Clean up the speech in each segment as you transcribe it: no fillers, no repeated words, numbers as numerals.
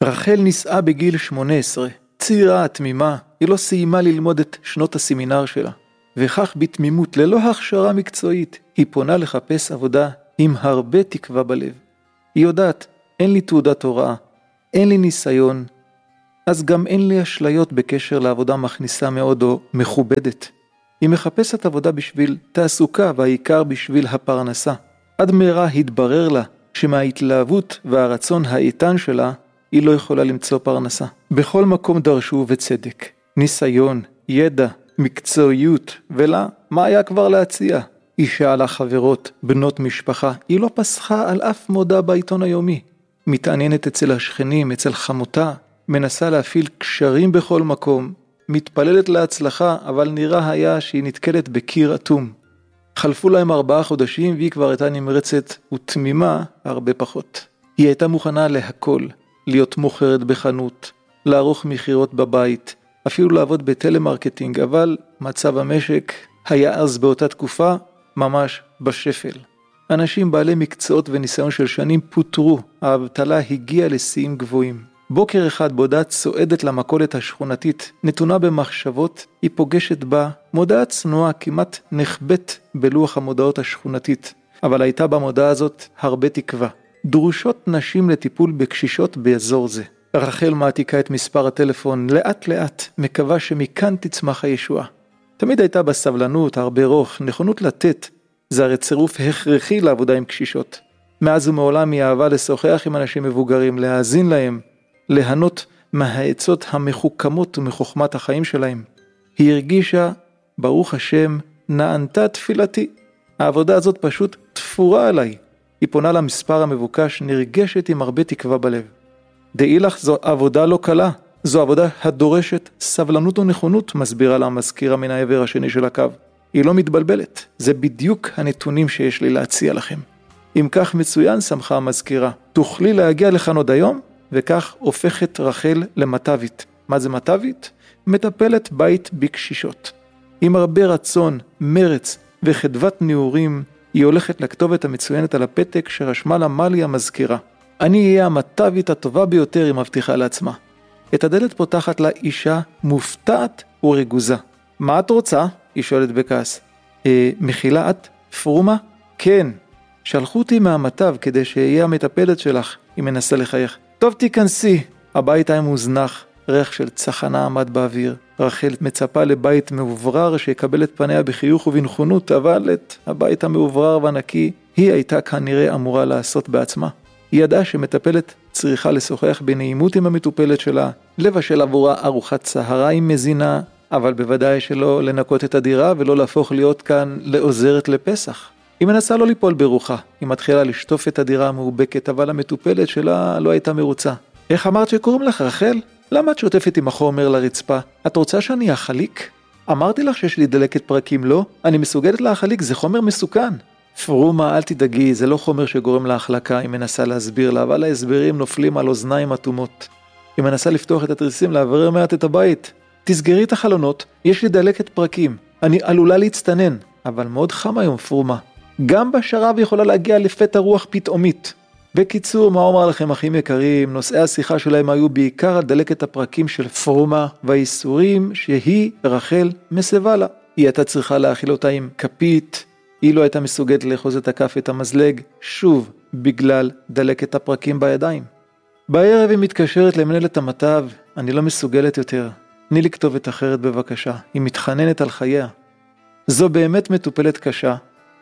רחל נישאה בגיל 18, צעירה, תמימה, היא לא סיימה ללמוד את שנות הסמינר שלה. וכך בתמימות, ללא הכשרה מקצועית, היא פונה לחפש עבודה עם הרבה תקווה בלב. היא יודעת, אין לי תעודת הוראה, אין לי ניסיון, אז גם אין לי אשליות בקשר לעבודה מכניסה מאוד או מכובדת. היא מחפשת עבודה בשביל תעסוקה והעיקר בשביל הפרנסה. עד מהרה התברר לה שמההתלהבות והרצון האיתן שלה היא לא יכולה למצוא פרנסה. בכל מקום דרשו ובצדק. ניסיון, ידע, מקצועיות, ולה מה היה כבר להציע? היא שאלה חברות, בנות משפחה, היא לא פסחה על אף מודע בעיתון היומי. מתעניינת אצל השכנים, אצל חמותה, מנסה להפעיל קשרים בכל מקום, מתפללת להצלחה, אבל נראה היה שהיא נתקלת בקיר אטום. חלפו להם 4 חודשים והיא כבר הייתה נמרצת ותמימה הרבה פחות. היא הייתה מוכנה להכל, להיות מוכרת בחנות, לערוך מחירות בבית, אפילו לעבוד בטלמרקטינג, אבל מצב המשק היה אז באותה תקופה ממש בשפל. אנשים בעלי מקצועות וניסיון של שנים פוטרו, האבטלה הגיעה לשיאים גבוהים. בוקר אחד בעודה צועדת למכולת השכונתית, נתונה במחשבות, היא פוגשת בה מודעה צנועה כמעט נחבאת בלוח המודעות השכונתית, אבל הייתה במודעה הזאת הרבה תקווה. דרושות נשים לטיפול בקשישות באזור זה. רחל מעתיקה את מספר הטלפון, לאט לאט מקווה שמכאן תצמח הישועה. תמיד הייתה בסבלנות, הרבה רוך, נכונות לתת, זה הרי צירוף הכרחי לעבודה עם קשישות. מאז ומעולם היא אהבה לשוחח עם אנשים מבוגרים, להאזין להם, ליהנות מהעצות המחוכמות ומחוכמת החיים שלהם. היא הרגישה, ברוך השם, נענתה תפילתי. העבודה הזאת פשוט תפורה עליי. היא פונה למספר המבוקש, נרגשת עם הרבה תקווה בלב. דעי לך, זו עבודה לא קלה. זו עבודה הדורשת סבלנות ונכונות, מסבירה לה המזכירה מן העבר השני של הקו. היא לא מתבלבלת. זה בדיוק הנתונים שיש לי להציע לכם. אם כך מצוין, שמחה המזכירה. תוכלי להגיע לכאן עוד היום? וכך הופכת רחל למטבית. מה זה מטבית? מטפלת בית בקשישות. עם הרבה רצון, מרץ וחדוות נעורים, היא הולכת לכתובת המצוינת על הפתק שרשמה לה מלי המזכירה. אני אהיה המטבית הטובה ביותר, היא מבטיחה לעצמה. את הדלת פותחת לה אישה מופתעת ורגוזה. מה את רוצה? היא שואלת בכעס. מחילה את? פרומה? כן. שלחו אותי מהמטב כדי שיהיה המטפלת שלך, היא מנסה לחייך. טוב תיכנסי. הבית היה מוזנח, ריח של צחנה עמד באוויר. רחל מצפה לבית מאוברר שיקבל את פניה בחיוך ובנכונות, אבל את הבית המאוברר והנקי היא הייתה כנראה אמורה לעשות בעצמה. היא ידעה שמטפלת צריכה לשוחח בנעימות עם המטופלת שלה, לבשל עבורה ארוחת צהריים מזינה, אבל בוודאי שלא לנקות את הדירה ולא להפוך להיות כאן לעוזרת לפסח. היא מנסה לא ליפול ברוחה, היא מתחילה לשטוף את הדירה המאובקת, אבל המטופלת שלה לא הייתה מרוצה. איך אמרת שקוראים לך רחל? למה את שוטפת עם החומר לרצפה? את רוצה שאני אחליק? אמרתי לך שיש לי דלקת פרקים, לא? אני מסוגלת להחליק, זה חומר מסוכן. פרומה, אל תדאגי, זה לא חומר שגורם להחלקה, היא מנסה להסביר לה, אבל ההסברים נופלים על אוזניים אטומות. היא מנסה לפתוח את התריסים, לעברר מעט את הבית. תסגרי את החלונות, יש לי דלקת פרקים. אני עלולה להצטנן, אבל מאוד חם היום פרומה. גם בשרב יכולה להגיע לפתע רוח פתאומית. בקיצור, מה אומר לכם אחים יקרים, נושאי השיחה שלהם היו בעיקר על דלקת הפרקים של פרומה והאיסורים שהיא, רחל, מסבה לה. היא הייתה צריכה להאכיל אותה עם כפית, היא לא הייתה מסוגלת לאחוז את הכף את המזלג, שוב בגלל דלקת הפרקים בידיים. בערב היא מתקשרת למנהלת המטב, אני לא מסוגלת יותר, תני לי כתובת אחרת בבקשה, היא מתחננת על חייה. זו באמת מטופלת קשה,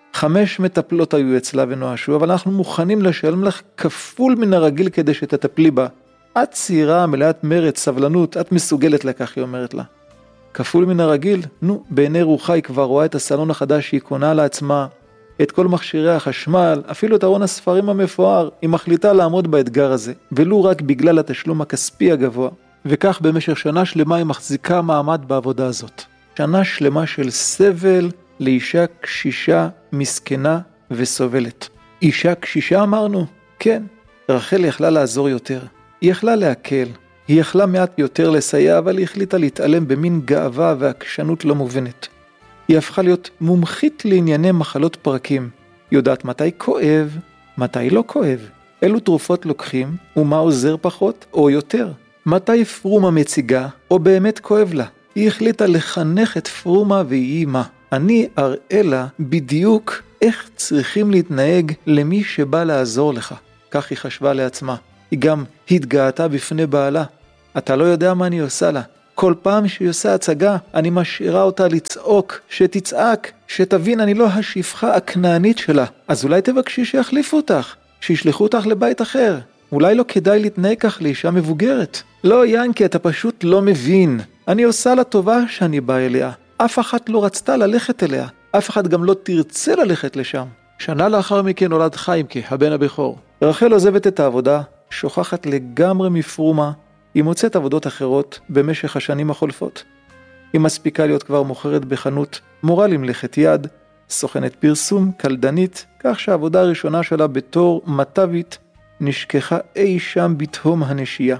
5 מטפלות היו אצלה ונואשו, אבל אנחנו מוכנים לשלם לך כפול מן הרגיל כדי שתטפלי בה. את צעירה, מלאת מרץ, סבלנות, את מסוגלת לכך, היא אומרת לה. כפול מן הרגיל? נו, בעיני רוחה היא כבר רואה את הסלון החדש שהיא קונה לעצמה, את כל מכשירי החשמל, אפילו את ארון הספרים המפואר, היא מחליטה לעמוד באתגר הזה, ולו רק בגלל התשלום הכספי הגבוה. וכך במשך שנה שלמה היא מחזיקה מעמד בעבודה הזאת. שנה שלמה של סבל לאישה קשישה, מסכנה וסובלת. אישה קשישה אמרנו? כן. רחל יכלה לעזור יותר. היא יכלה להקל. היא יכלה מעט יותר לסייע, אבל היא החליטה להתעלם במין גאווה והקשנות לא מובנת. היא הפכה להיות מומחית לענייני מחלות פרקים. היא יודעת מתי כואב, מתי לא כואב. אילו תרופות לוקחים, ומה עוזר פחות או יותר? מתי פרומה מציגה, או באמת כואב לה? היא החליטה לחנך את פרומה והיא מה. אני אראה לה בדיוק איך צריכים להתנהג למי שבא לעזור לך. כך היא חשבה לעצמה. היא גם התגאתה בפני בעלה. אתה לא יודע מה אני עושה לה. כל פעם שהיא עושה הצגה, אני משאירה אותה לצעוק, שתצעק, שתבין אני לא השפחה הכנענית שלה. אז אולי תבקשי שיחליפו אותך, שישלחו אותך לבית אחר. אולי לא כדאי להתנהג כך לאישה מבוגרת. לא, ינקי, אתה פשוט לא מבין. אני עושה לה טובה שאני בא אליה. אף אחת לא רצתה ללכת אליה. אף אחד גם לא תרצה ללכת לשם. שנה לאחר מכן נולד חיימקה, הבן הבכור. רחל עוזבת את העבודה, שוכחת לגמרי מפרומה. היא מוצאת עבודות אחרות במשך השנים החולפות. היא מספיקה להיות כבר מוכרת בחנות, מורה למלאכת יד, סוכנת פרסום, קלדנית, כך שהעבודה הראשונה שלה בתור מטבית נשכחה אי שם בתהום הנשייה.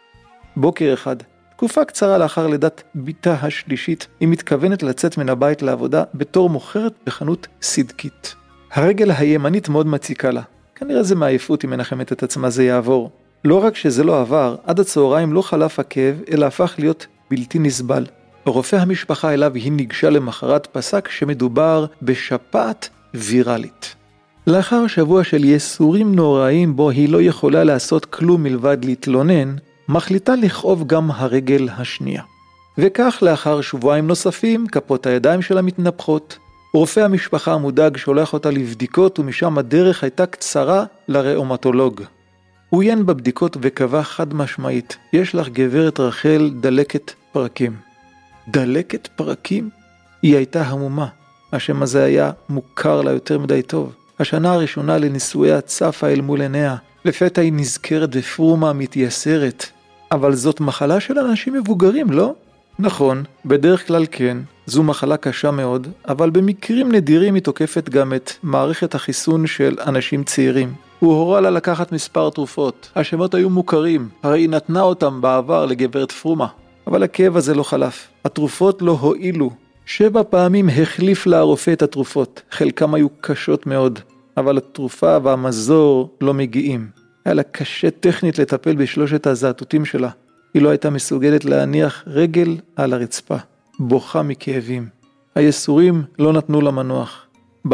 בוקר אחד, תקופה קצרה לאחר לידת ביתה השלישית, היא מתכוונת לצאת מן הבית לעבודה בתור מוכרת בחנות סדקית. הרגל הימנית מאוד מציקה לה. כנראה זה מעייפות היא מנחמת את עצמה, זה יעבור. לא רק שזה לא עבר, עד הצהריים לא חלף הכאב, אלא הפך להיות בלתי נסבל. רופא המשפחה אליו היא ניגשה למחרת פסק שמדובר בשפעת ויראלית. לאחר שבוע של יסורים נוראים בו היא לא יכולה לעשות כלום מלבד להתלונן, מחליטה לכאוב גם הרגל השנייה. וכך לאחר שבועיים נוספים, כפות הידיים שלה מתנפחות. רופא המשפחה המודאג שולח אותה לבדיקות ומשם הדרך הייתה קצרה לראומטולוג. הוא עיין בבדיקות וקבע חד משמעית, יש לך גברת רחל דלקת פרקים. דלקת פרקים? היא הייתה המומה. השם הזה היה מוכר לה יותר מדי טוב. השנה הראשונה לנישואיה צפה אל מול עיניה. לפתע היא נזכרת בפרומה מתייסרת. אבל זאת מחלה של אנשים מבוגרים, לא? נכון, בדרך כלל כן. זו מחלה קשה מאוד, אבל במקרים נדירים היא תוקפת גם את מערכת החיסון של אנשים צעירים. הוא הורה לה לקחת מספר תרופות. השמות היו מוכרים, הרי היא נתנה אותם בעבר לגברת פרומה. אבל הכאב הזה לא חלף. התרופות לא הועילו. 7 פעמים החליף לה הרופא את התרופות. חלקם היו קשות מאוד, אבל התרופה והמזור לא מגיעים. היה לה קשה טכנית לטפל בשלושת הזעתותים שלה. היא לא הייתה מסוגלת להניח רגל על הרצפה. בוכה מכאבים. היסורים לא נתנו לה מנוח.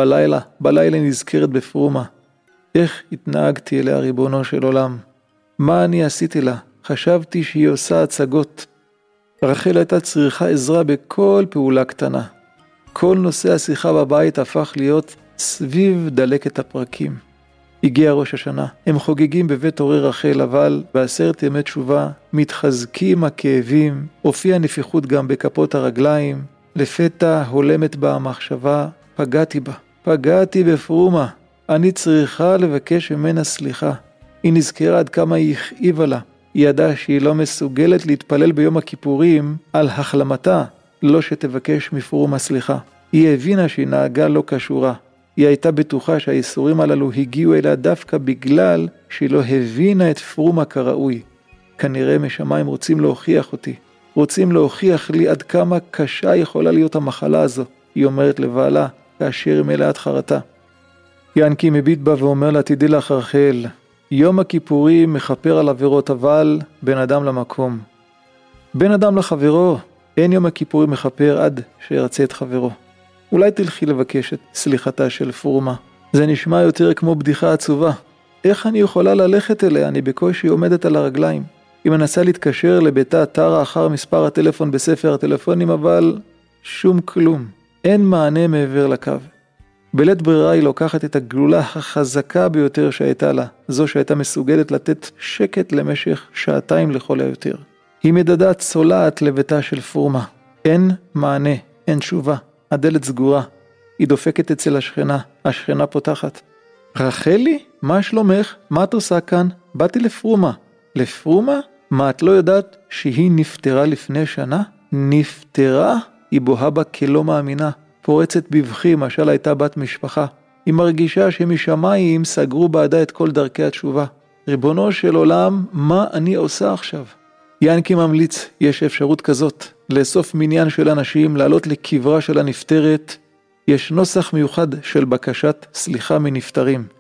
בלילה נזכרת בפרומה. איך התנהגתי אליה ריבונו של עולם? מה אני עשיתי לה? חשבתי שהיא עושה הצגות. רחל הייתה צריכה עזרה בכל פעולה קטנה. כל נושא השיחה בבית הפך להיות סביב דלקת הפרקים. הגיע ראש השנה. הם חוגגים בבית הורי רחל, אבל ב10 ימי תשובה מתחזקים הכאבים, הופיע נפיחות גם בכפות הרגליים. לפתע הולמת בה המחשבה, פגעתי בפרומה. אני צריכה לבקש ממנה סליחה. היא נזכרה עד כמה היא הכאיבה לה. היא ידעה שהיא לא מסוגלת להתפלל ביום הכיפורים על החלמתה, לא שתבקש מפרומה סליחה. היא הבינה שהיא נהגה לא קשורה. היא הייתה בטוחה שהאיסורים הללו הגיעו אליה דווקא בגלל שהיא לא הבינה את פרומה כראוי. כנראה משמיים רוצים להוכיח אותי. רוצים להוכיח לי עד כמה קשה יכולה להיות המחלה הזו. היא אומרת לבעלה, כאשר היא מלאת חרטה. ינקי מביט בה ואומר לה, תדעי לך רחל, יום הכיפורים מכפר על עבירות, אבל בין אדם למקום. בין אדם לחברו, אין יום הכיפורים מכפר עד שירצה את חברו. אולי תלכי לבקש את סליחתה של פרומה. זה נשמע יותר כמו בדיחה עצובה. איך אני יכולה ללכת אליה? אני בקושי עומדת על הרגליים. היא מנסה להתקשר לביתה תרה אחר מספר הטלפון בספר הטלפונים, אבל שום כלום. אין מענה מעבר לקו. בלית ברירה היא לוקחת את הגלולה החזקה ביותר שהייתה לה, זו שהייתה מסוגלת לתת שקט למשך 2 שעות לכל היותר. היא מדדה צולעת לביתה של פרומה. אין מענה, אין תשובה. הדלת סגורה. היא דופקת אצל השכנה. השכנה פותחת. רחלי? מה שלומך? מה את עושה כאן? באתי לפרומה. לפרומה? מה את לא יודעת שהיא נפטרה לפני שנה? נפטרה? היא בוהה בה כלא מאמינה. פורצת בבכי, משל הייתה בת משפחה. היא מרגישה שמשמיים סגרו בעדה את כל דרכי התשובה. ריבונו של עולם, מה אני עושה עכשיו? ינקי ממליץ, יש אפשרות כזאת, לאסוף מניין של אנשים, לעלות לקברה של הנפטרת. יש נוסח מיוחד של בקשת סליחה מנפטרים.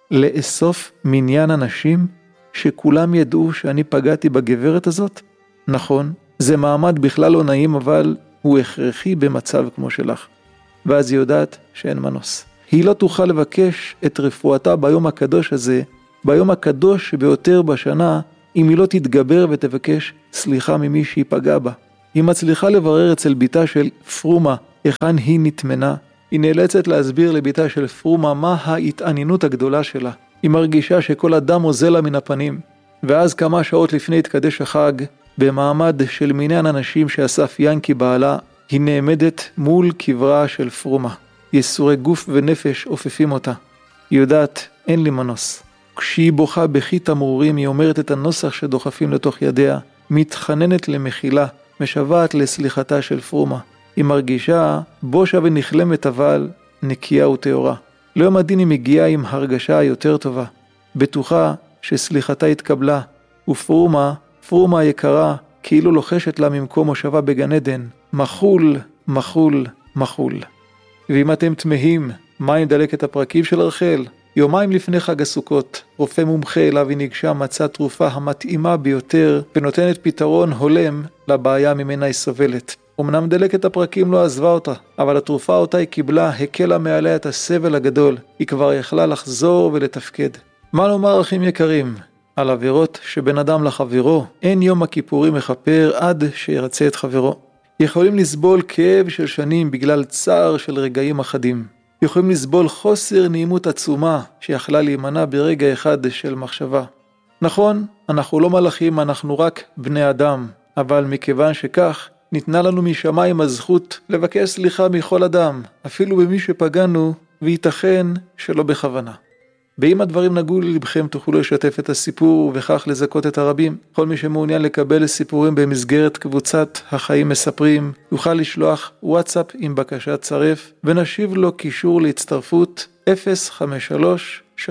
לאסוף מניין אנשים שכולם ידעו שאני פגעתי בגברת הזאת? נכון, זה מעמד בכלל לא נעים, אבל הוא הכרחי במצב כמו שלך. ואז היא יודעת שאין מנוס. היא לא תוכל לבקש את רפואתה ביום הקדוש הזה, ביום הקדוש ביותר בשנה, אם היא לא תתגבר ותבקש סליחה ממי שהיא פגעה בה. היא מצליחה לברר אצל ביתה של פרומה היכן היא נטמנה. היא נאלצת להסביר לביתה של פרומה מה ההתעניינות הגדולה שלה. היא מרגישה שכל אדם עוזל לה מן הפנים. ואז כמה שעות לפני התקדש החג, במעמד של מניין אנשים שאסף ינקי בעלה, היא נעמדת מול קברה של פרומה. יסורי גוף ונפש עופפים אותה. היא יודעת, אין לי מנוס. כשהיא בוכה בכי תמרורים, היא אומרת את הנוסח שדוחפים לתוך ידיה, מתחננת למחילה, משוועת לסליחתה של פרומה. היא מרגישה בושה ונכלמת, אבל נקייה וטהורה. ליום הדין היא מגיעה עם הרגשה יותר טובה, בטוחה שסליחתה התקבלה, ופרומה, פרומה היקרה, כאילו לוחשת לה ממקום מושבה בגן עדן, מחול, מחול, מחול. ואם אתם תמהים, מה עם דלקת הפרקים של רחל? יומיים לפני חג הסוכות, רופא מומחה אליו היא ניגשה מצא תרופה המתאימה ביותר, ונותנת פתרון הולם לבעיה ממנה היא סובלת. אמנם דלקת הפרקים לא עזבה אותה, אבל התרופה אותה היא קיבלה הקלה מעליה את הסבל הגדול. היא כבר יכלה לחזור ולתפקד. מה לומר אחים יקרים? על עבירות שבין אדם לחברו, אין יום הכיפורים מכפר עד שירצה את חברו. יכולים לסבול כאב של שנים בגלל צער של רגעים אחדים. יכולים לסבול חוסר נעימות עצומה שיכלה להימנע ברגע אחד של מחשבה. נכון, אנחנו לא מלאכים, אנחנו רק בני אדם, אבל מכיוון שכך, ניתנה לנו משמיים הזכות לבקש סליחה מכל אדם, אפילו במי שפגענו, וייתכן שלא בכוונה. ואם הדברים נגעו ללבכם, תוכלו לשתף את הסיפור וכך לזכות את הרבים. כל מי שמעוניין לקבל סיפורים במסגרת קבוצת החיים מספרים, יוכל לשלוח וואטסאפ עם בקשת צרף, ונשיב לו קישור להצטרפות 053-306-5703.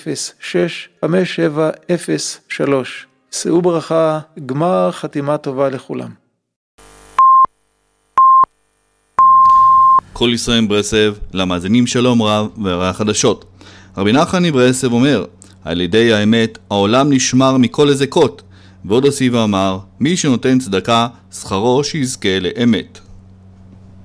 שאו ברכה, גמר חתימה טובה לכולם. כל ישראל ברסלב, למאזינים שלום רב והרי חדשות. רבי נחמן מברסלב אומר, על ידי האמת העולם נשמר מכל הזקות, ועוד הוסיף ואמר, מי שנותן צדקה, שכרו שיזכה לאמת.